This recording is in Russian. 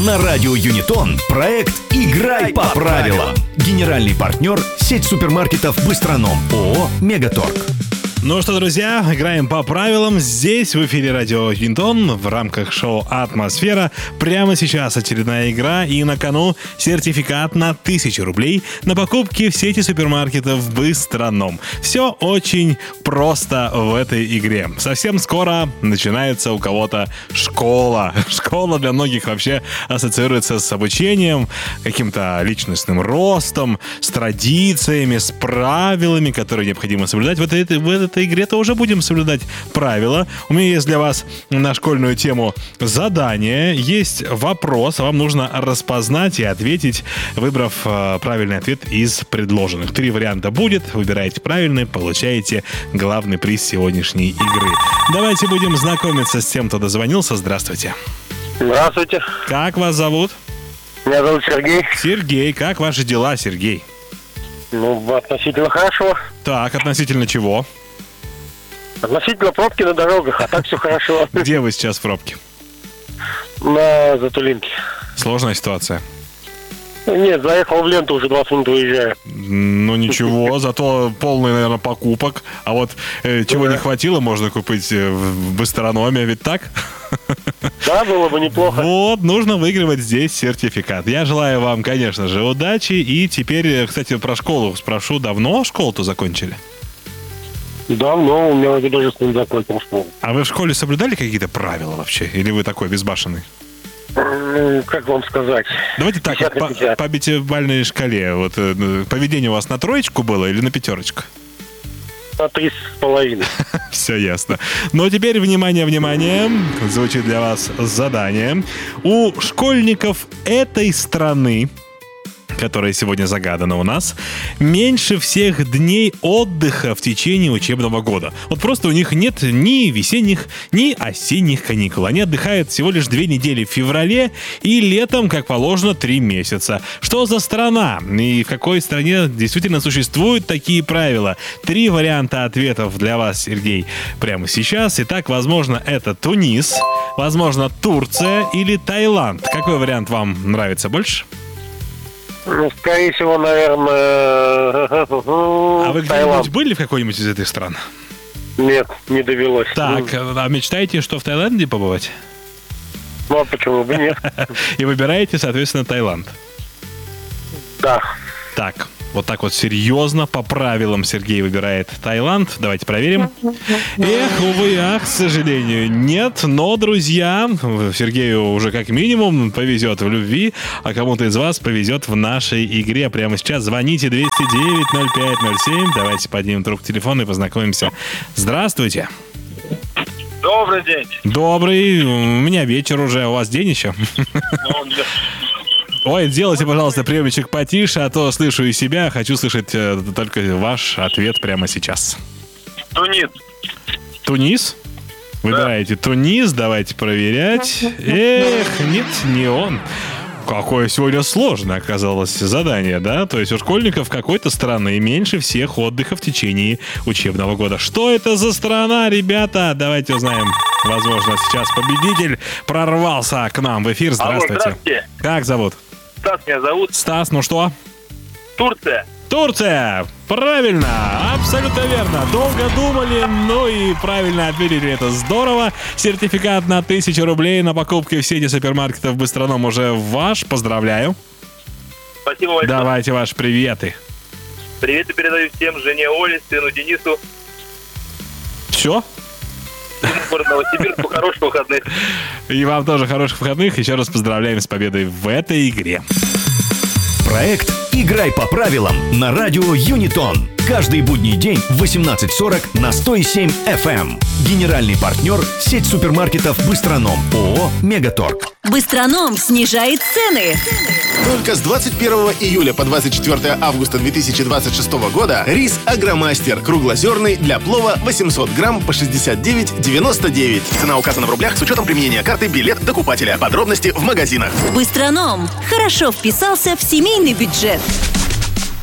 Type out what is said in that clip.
На радио Юнитон проект «Играй по правилам». Генеральный партнер – сеть супермаркетов «Быстроном» ООО «Мегаторг». Ну что, друзья, играем по правилам. Здесь в эфире радио Юнитон в рамках шоу «Атмосфера». Прямо сейчас очередная игра, и на кону сертификат на 1000 рублей на покупки в сети супермаркетов «Быстроном». Все очень просто в этой игре. Совсем скоро начинается у кого-то школа. Школа для многих вообще ассоциируется с обучением, каким-то личностным ростом, с традициями, с правилами, которые необходимо соблюдать. В этой игре-то уже будем соблюдать правила. У меня есть для вас на школьную тему задание. Есть вопрос, а вам нужно распознать и ответить, выбрав правильный ответ из предложенных. 3 варианта будет. Выбираете правильный, получаете главный приз сегодняшней игры. Давайте будем знакомиться с тем, кто дозвонился. Здравствуйте. Здравствуйте. Как вас зовут? Меня зовут Сергей. Сергей. Как ваши дела, Сергей? Ну, относительно хорошо. Так, относительно чего? Относительно пробки на дорогах, а так все хорошо. Где вы сейчас в пробке? На Затулинке. Сложная ситуация. Нет, заехал в ленту, уже 20 минут выезжаю. Ну ничего, зато полный, наверное, покупок. А вот чего не хватило, можно купить в Быстрономе, ведь так? Да, было бы неплохо. Вот, нужно выигрывать здесь сертификат. Я желаю вам, конечно же, удачи. И теперь, кстати, про школу спрошу. Давно школу-то закончили? Давно, у меня художественный закончил школу. А вы в школе соблюдали какие-то правила вообще? Или вы такой безбашенный? Ну, как вам сказать? Давайте так, по 5-бальной шкале. Вот поведение у вас на 3 было или на 5? На 3,5. Все ясно. Ну, теперь, внимание, звучит для вас задание. У школьников этой страны, которая сегодня загадана у нас, меньше всех дней отдыха в течение учебного года. Вот просто у них нет ни весенних, ни осенних каникул. Они отдыхают всего лишь 2 недели в феврале и летом, как положено, 3 месяца. Что за страна? И в какой стране действительно существуют такие правила? 3 варианта ответов для вас, Сергей, прямо сейчас. Итак, возможно, это Тунис, возможно, Турция или Таиланд. Какой вариант вам нравится больше? Ну, скорее всего, наверное, А вы где-нибудь были в какой-нибудь из этих стран? Нет, не довелось. Так, а мечтаете, что в Таиланде побывать? Ну, а почему бы нет? И выбираете, соответственно, Таиланд. Да. Так, вот так вот серьезно, по правилам Сергей выбирает Таиланд. Давайте проверим. Эх, увы, ах, к сожалению, нет. Но, друзья, Сергею уже как минимум повезет в любви, а кому-то из вас повезет в нашей игре. Прямо сейчас звоните 209-05-07. Давайте поднимем трубку телефона и познакомимся. Здравствуйте. Добрый день. Добрый. У меня вечер уже. У вас день еще? Ой, сделайте, пожалуйста, приемничек потише, а то слышу и себя. Хочу слышать только ваш ответ прямо сейчас. Тунис. Тунис? Выбираете Тунис, давайте проверять. Эх, нет, не он. Какое сегодня сложное оказалось задание, да? То есть у школьников какой-то страны меньше всех отдыха в течение учебного года. Что это за страна, ребята? Давайте узнаем. Возможно, сейчас победитель прорвался к нам в эфир. Здравствуйте. Алло, здравствуйте. Как зовут? Стас меня зовут. Стас, ну что? Турция. Турция! Правильно! Абсолютно верно! Долго думали, ну и правильно ответили. Это здорово! Сертификат на 1000 рублей на покупки в сети супермаркетов «Быстроном» уже ваш. Поздравляю! Спасибо большое. Давайте ваши приветы. Приветы передаю всем: жене Оле, сыну Денису. Все? Город Новосибирску. Хороших выходных. И вам тоже хороших выходных. Еще раз поздравляем с победой в этой игре. Проект «Играй по правилам» на радио Юнитон. Каждый будний день в 18:40 на 107 FM. Генеральный партнер – сеть супермаркетов «Быстроном» ООО «Мегаторг». Быстроном снижает цены. Только с 21 июля по 24 августа 2026 года рис «Агромастер» круглозерный для плова 800 грамм по 69,99. Цена указана в рублях с учетом применения карты «Билет докупателя». Подробности в магазинах. Быстроном хорошо вписался в семейный бюджет.